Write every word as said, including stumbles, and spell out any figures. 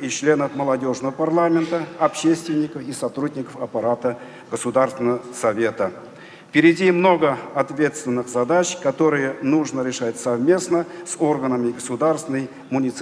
и членов молодежного парламента, общественников и сотрудников аппарата Государственного совета. Впереди много ответственных задач, которые нужно решать совместно с органами государственной, муниципальной